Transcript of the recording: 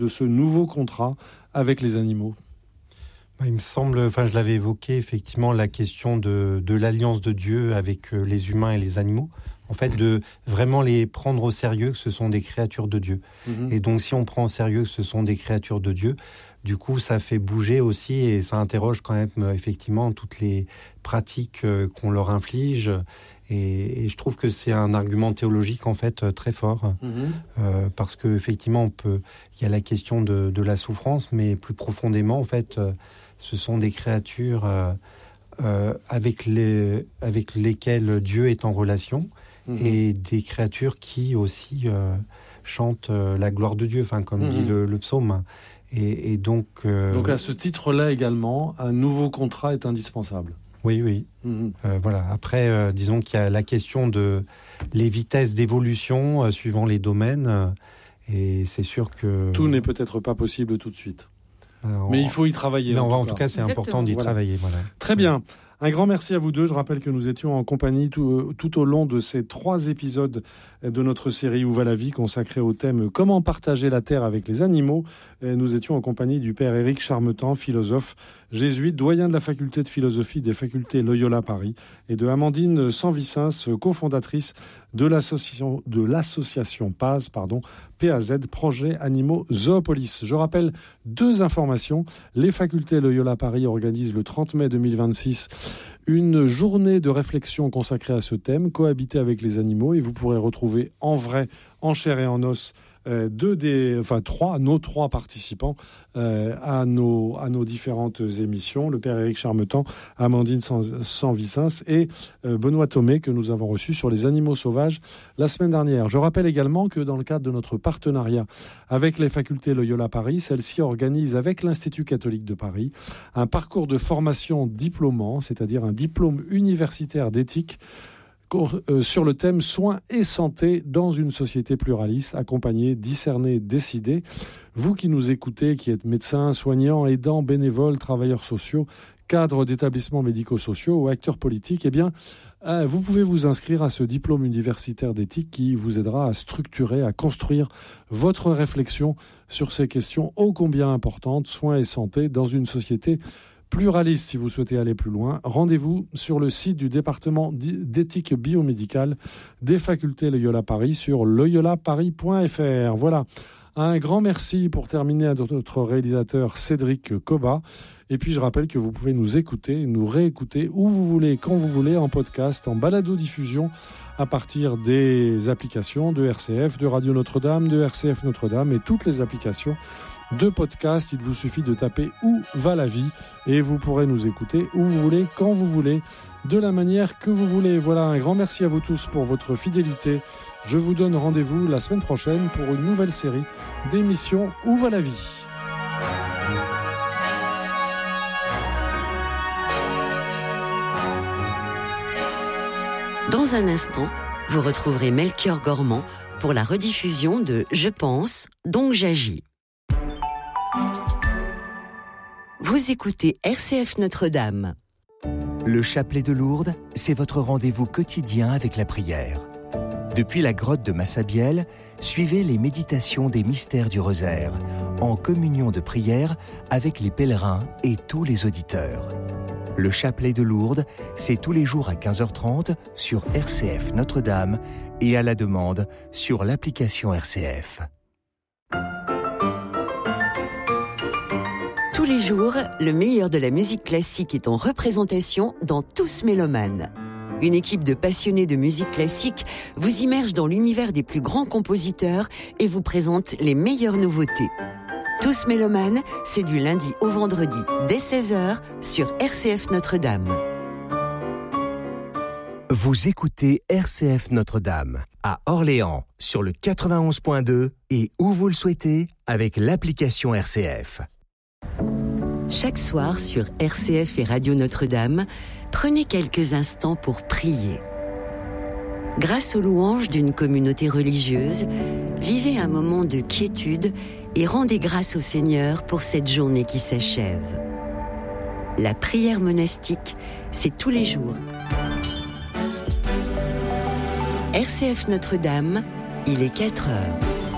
de ce nouveau contrat avec les animaux ? Il me semble, je l'avais évoqué, effectivement, la question de l'alliance de Dieu avec les humains et les animaux. En fait, de vraiment les prendre au sérieux que ce sont des créatures de Dieu. Et donc, si on prend au sérieux que ce sont des créatures de Dieu, du coup, ça fait bouger aussi et ça interroge quand même, effectivement, toutes les pratiques qu'on leur inflige. Et je trouve que c'est un argument théologique, en fait, très fort. Parce qu'effectivement, il y a la question de la souffrance, mais plus profondément, en fait, ce sont des créatures avec lesquelles Dieu est en relation. Et des créatures qui aussi chantent la gloire de Dieu, comme dit le psaume. Et donc... Donc à ce titre-là également, un nouveau contrat est indispensable. Oui. Voilà. Après, disons qu'il y a la question de les vitesses d'évolution suivant les domaines. Et c'est sûr que... Tout n'est peut-être pas possible tout de suite. Mais il faut y travailler. Mais en tout cas, c'est important d'y travailler. Voilà. Très bien. Un grand merci à vous deux. Je rappelle que nous étions en compagnie tout au long de ces 3 épisodes de notre série Où va la vie, consacrée au thème Comment partager la terre avec les animaux. Nous étions en compagnie du père Éric Charmetan, philosophe jésuite, doyen de la faculté de philosophie des facultés Loyola Paris, et de Amandine Sanvicens, cofondatrice de l'association PAZ, PAZ, Projet Animaux Zoopolis. Je rappelle 2 informations. Les facultés Loyola Paris organisent le 30 mai 2026 une journée de réflexion consacrée à ce thème, cohabiter avec les animaux, et vous pourrez retrouver en vrai, en chair et en os, nos 3 participants à nos différentes émissions, le père Éric Charmetan, Amandine Sanvicens et Benoît Thomé, que nous avons reçu sur les animaux sauvages la semaine dernière. Je rappelle également que dans le cadre de notre partenariat avec les facultés Loyola Paris, celle-ci organise avec l'Institut catholique de Paris un parcours de formation diplômant, c'est-à-dire un diplôme universitaire d'éthique sur le thème soins et santé dans une société pluraliste, accompagner, discerner, décider. Vous qui nous écoutez, qui êtes médecins, soignants, aidants, bénévoles, travailleurs sociaux, cadres d'établissements médico-sociaux ou acteurs politiques, vous pouvez vous inscrire à ce diplôme universitaire d'éthique qui vous aidera à structurer, à construire votre réflexion sur ces questions ô combien importantes, soins et santé, dans une société pluraliste. Si vous souhaitez aller plus loin, rendez-vous sur le site du département d'éthique biomédicale des facultés Loyola Paris sur loyolaparis.fr. Voilà. Un grand merci pour terminer à notre réalisateur Cédric Coba. Et puis je rappelle que vous pouvez nous écouter, nous réécouter où vous voulez, quand vous voulez, en podcast, en balado-diffusion, à partir des applications de RCF, de Radio Notre-Dame, de RCF Notre-Dame et toutes les applications de podcast. Il vous suffit de taper Où va la vie et vous pourrez nous écouter où vous voulez, quand vous voulez, de la manière que vous voulez. Voilà, un grand merci à vous tous pour votre fidélité. Je vous donne rendez-vous la semaine prochaine pour une nouvelle série d'émissions Où va la vie. Dans un instant, vous retrouverez Melchior Gormand pour la rediffusion de Je pense, donc j'agis. Vous écoutez RCF Notre-Dame. Le chapelet de Lourdes, c'est votre rendez-vous quotidien avec la prière. Depuis la grotte de Massabielle, suivez les méditations des mystères du rosaire, en communion de prière avec les pèlerins et tous les auditeurs. Le chapelet de Lourdes, c'est tous les jours à 15h30 sur RCF Notre-Dame et à la demande sur l'application RCF. Tous les jours, le meilleur de la musique classique est en représentation dans Tous Mélomanes. Une équipe de passionnés de musique classique vous immerge dans l'univers des plus grands compositeurs et vous présente les meilleures nouveautés. Tous Mélomanes, c'est du lundi au vendredi dès 16h sur RCF Notre-Dame. Vous écoutez RCF Notre-Dame à Orléans sur le 91.2 et où vous le souhaitez avec l'application RCF. Chaque soir sur RCF et Radio Notre-Dame, prenez quelques instants pour prier. Grâce aux louanges d'une communauté religieuse, vivez un moment de quiétude et rendez grâce au Seigneur pour cette journée qui s'achève. La prière monastique, c'est tous les jours. RCF Notre-Dame, il est 4 heures.